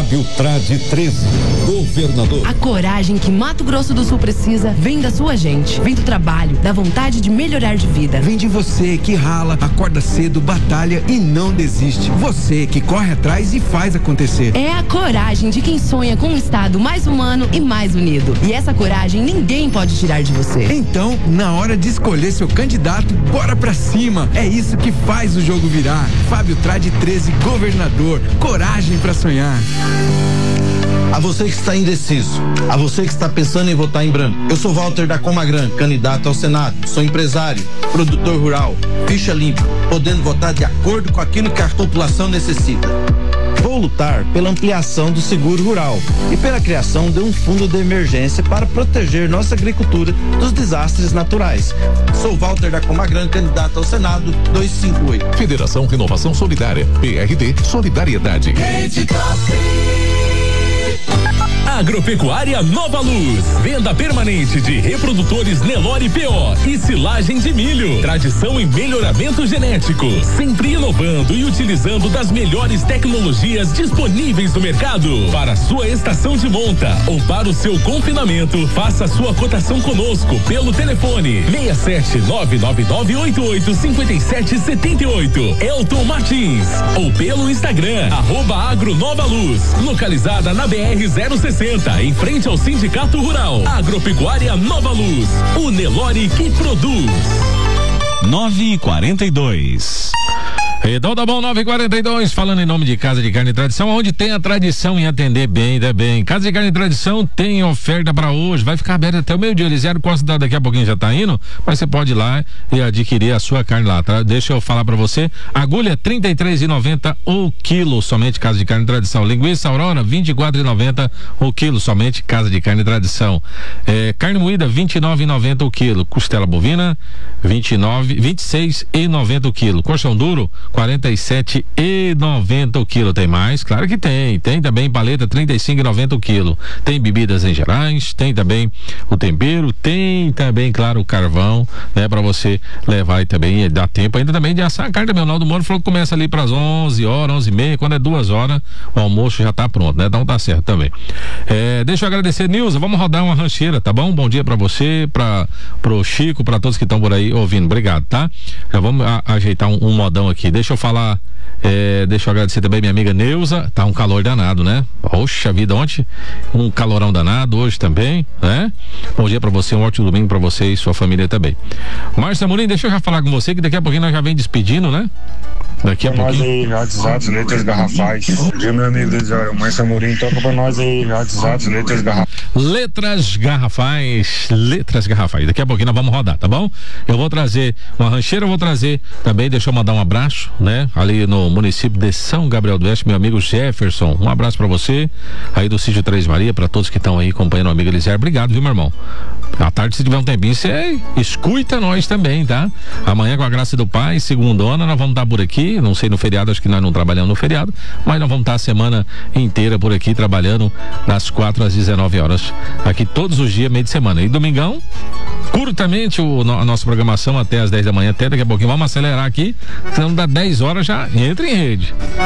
Fábio Trade 13, governador. A coragem que Mato Grosso do Sul precisa vem da sua gente, vem do trabalho, da vontade de melhorar de vida. Vem de você que rala, acorda cedo, batalha e não desiste. Você que corre atrás e faz acontecer. É a coragem de quem sonha com um estado mais humano e mais unido. E essa coragem ninguém pode tirar de você. Então, na hora de escolher seu candidato, bora pra cima. É isso que faz o jogo virar. Fábio Trade 13, governador. Coragem pra sonhar. A você que está indeciso, a você que está pensando em votar em branco, eu sou Walter da Comagran, candidato ao Senado, sou empresário, produtor rural, ficha limpa, podendo votar de acordo com aquilo que a população necessita. Vou lutar pela ampliação do seguro rural e pela criação de um fundo de emergência para proteger nossa agricultura dos desastres naturais. Sou Walter da Comagran, candidato ao Senado 258. Federação Renovação Solidária, PRD Solidariedade. Agropecuária Nova Luz, venda permanente de reprodutores Nelore PO e silagem de milho. Tradição em melhoramento genético, sempre inovando e utilizando das melhores tecnologias disponíveis no mercado. Para sua estação de monta ou para o seu confinamento, faça sua cotação conosco pelo telefone 67-99988-5778, Elton Martins, ou pelo Instagram @agronovaluz, localizada na BR-060, em frente ao Sindicato Rural. Agropecuária Nova Luz, o Nelore que produz. 9h42. Então tá bom, 9h42, falando em nome de Casa de Carne e Tradição, onde tem a tradição em atender bem, bem. Casa de Carne e Tradição tem oferta pra hoje, vai ficar aberta até o meio-dia. Elisiário Costa daqui a pouquinho já tá indo, mas você pode ir lá e adquirir a sua carne lá, tá? Deixa eu falar pra você, agulha R$33,90 o quilo, somente Casa de Carne e Tradição. Linguiça Aurora, R$24,90 o quilo, somente Casa de Carne e Tradição. Carne moída, R$29,90 o quilo. Costela bovina, R$26,90 o quilo. Colchão duro, R$47,90 o quilo. Tem mais? Claro que tem. Tem também paleta, R$35,90 o quilo. Tem bebidas em gerais, tem também o tempero, tem também, claro, o carvão, né? Pra você levar e também dá tempo ainda também de assar a carne. Meu Naldo Moro falou que começa ali pras 11 horas, 11h30, quando é 2 horas, o almoço já tá pronto, né? Então tá certo também. Deixa eu agradecer, Nilza, vamos rodar uma rancheira, tá bom? Bom dia pra você, pro Chico, pra todos que estão por aí ouvindo. Obrigado, tá? Já vamos ajeitar um modão aqui. Deixa eu falar, deixa eu agradecer também minha amiga Neuza, tá um calor danado, né? Poxa vida, ontem um calorão danado, hoje também, né? Bom dia pra você, um ótimo domingo pra você e sua família também. Márcio Amorim, deixa eu já falar com você que daqui a pouquinho nós já vem despedindo, né? Daqui a pouquinho. Nós aí, WhatsApp, letras garrafais. Dia, meu amigo Elisiário, Márcio Amorim, toca pra nós aí, WhatsApp, letras garrafais. Letras garrafais. Daqui a pouquinho nós vamos rodar, tá bom? Eu vou trazer uma rancheira, eu vou trazer também, deixa eu mandar um abraço, né? Ali no município de São Gabriel do Oeste, meu amigo Jefferson, um abraço pra você, aí do Sítio Três Maria, pra todos que estão aí acompanhando o amigo Elisiário, obrigado, viu, meu irmão? À tarde, se tiver um tempinho, você escuta nós também, tá? Amanhã, com a graça do Pai, segundona, nós vamos estar por aqui, não sei no feriado, acho que nós não trabalhamos no feriado, mas nós vamos estar a semana inteira por aqui, trabalhando das 4 às 19 horas, aqui todos os dias, meio de semana. E domingão, curtamente a nossa programação até às 10 da manhã, até daqui a pouquinho, vamos acelerar aqui, senão dá 10 horas já entra em rede.